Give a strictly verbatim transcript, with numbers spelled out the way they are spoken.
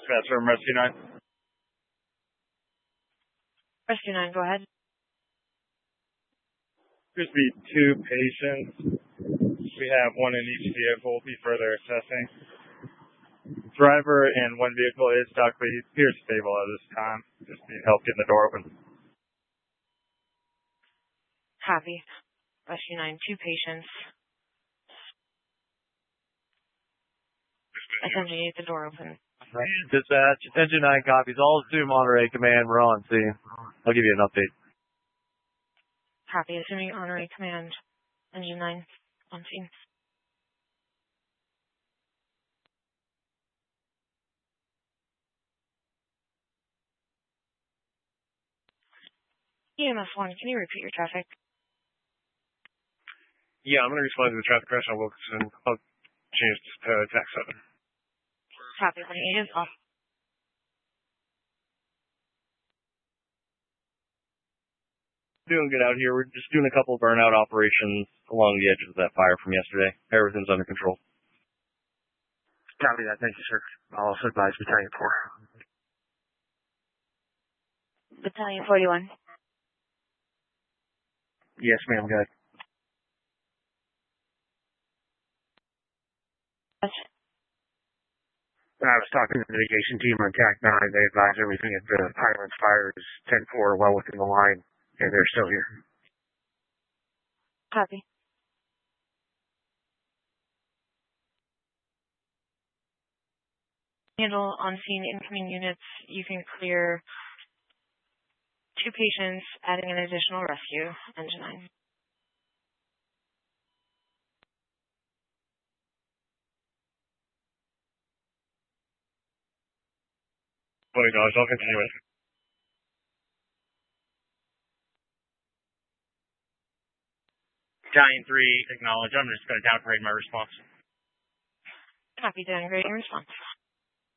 dispatch from Rescue nine. Rescue nine, go ahead. There's be two patients. We have one in each vehicle. We'll be further assessing. Driver in one vehicle is stuck, but he appears stable at this time. Just need help getting the door open. Copy. Rescue nine, two patients. Attention, you need the door open. Dispatch, Engine nine copies. All assume Monterey Command. We're on scene. I'll give you an update. Copy. Assuming Monterey Command. Engine nine on scene. E M S one, can you repeat your traffic? Yeah, I'm going to respond to the traffic crash on Wilkinson. I'll change to uh, tax seven. Copy. When it is off. Doing good out here. We're just doing a couple burnout operations along the edges of that fire from yesterday. Everything's under control. Copy that. Thank you, sir. I'll also advise Battalion four. Battalion forty-one. Yes, ma'am. Good. Yes. I was talking to the mitigation team on TAC nine. They advised everything at the Highlands Fire is ten four, well within the line, and they're still here. Copy. Handle on-scene incoming units. You can clear two patients, adding an additional rescue. Engine nine. twenty dollars. I'll continue it. Battalion three, acknowledge. I'm just going to downgrade my response. Copy, downgrading response.